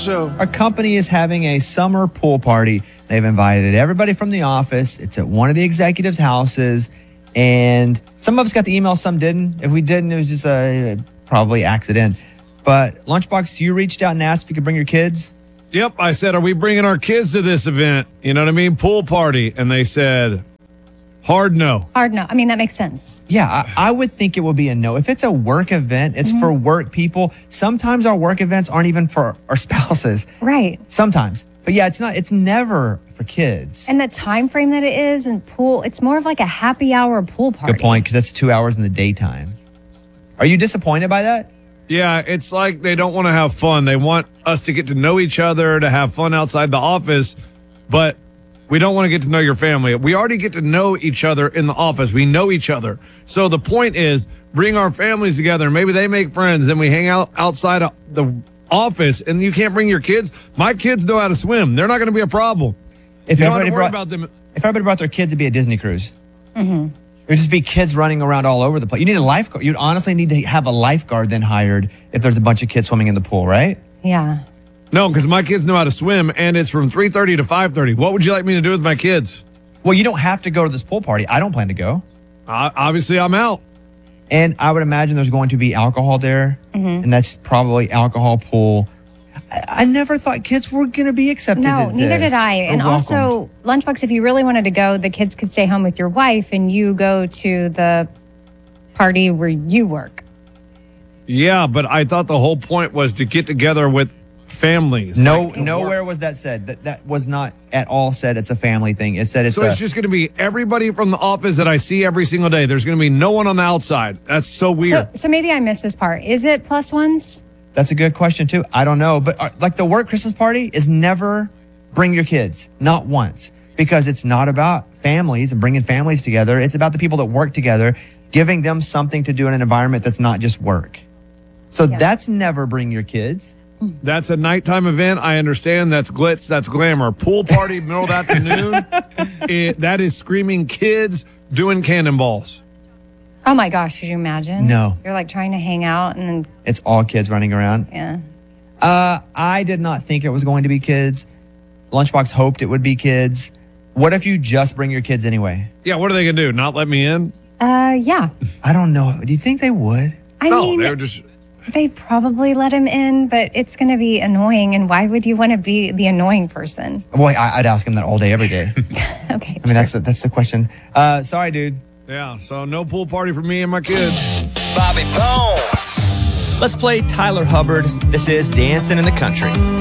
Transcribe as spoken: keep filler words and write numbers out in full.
show. Our company is having a summer pool party. They've invited everybody from the office. It's at one of the executives' houses. And some of us got the email, some didn't. If we didn't, it was just a probably accident. But Lunchbox, you reached out and asked if you could bring your kids. Yep, I said, are we bringing our kids to this event? You know what I mean? Pool party. And they said, hard no. Hard no. I mean, that makes sense. Yeah, I, I would think it would be a no. If it's a work event, it's Mm-hmm. for work people. Sometimes our work events aren't even for our spouses. Right. Sometimes. But yeah, it's not. It's never for kids. And the time frame that it is and pool, it's more of like a happy hour pool party. Good point, because that's two hours in the daytime. Are you disappointed by that? Yeah, it's like they don't want to have fun. They want us to get to know each other, to have fun outside the office, but we don't want to get to know your family. We already get to know each other in the office. We know each other. So the point is, bring our families together. Maybe they make friends, and we hang out outside of the office, and you can't bring your kids. My kids know how to swim. They're not going to be a problem. If You don't have everybody to worry brought, about them. if everybody brought their kids, it'd be a Disney cruise. Mm-hmm. It would just be kids running around all over the place. You need a lifeguard. You'd honestly need to have a lifeguard then hired if there's a bunch of kids swimming in the pool, right? Yeah. No, because my kids know how to swim, and it's from three thirty to five thirty. What would you like me to do with my kids? Well, you don't have to go to this pool party. I don't plan to go. Uh, obviously, I'm out. And I would imagine there's going to be alcohol there, Mm-hmm. and that's probably alcohol pool. I, I never thought kids were going to be accepted. No, to neither this did I. or And welcomed. also, Lunchbox, if you really wanted to go, the kids could stay home with your wife and you go to the party where you work. Yeah, but I thought the whole point was to get together with families. no, Like, nowhere was that said. That that was not at all said. It's a family thing. It said it's. So a, it's just going to be everybody from the office that I see every single day. There's going to be no one on the outside. That's so weird. So, so maybe I missed this part. Is it plus ones? That's a good question too. I don't know, but uh, like the work Christmas party is never bring your kids, not once, because it's not about families and bringing families together. It's about the people that work together, giving them something to do in an environment that's not just work. So Yeah. that's never bring your kids. That's a nighttime event. I understand. That's glitz. That's glamour. Pool party, middle of the afternoon. It, that is screaming kids doing cannonballs. Oh my gosh, could you imagine? No. You're like trying to hang out and then, It's all kids running around. yeah. Uh, I did not think it was going to be kids. Lunchbox hoped it would be kids. What if you just bring your kids anyway? Yeah, what are they going to do? Not let me in? Uh, yeah. I don't know. Do you think they would? I no, mean, they were just. they probably let him in, but it's going to be annoying. And why would you want to be the annoying person? Boy, I, I'd ask him that all day, every day. Okay. I mean, that's the, that's the question. Uh, sorry, dude. Yeah, so no pool party for me and my kids. Bobby Bones. Let's play Tyler Hubbard. This is Dancing in the Country.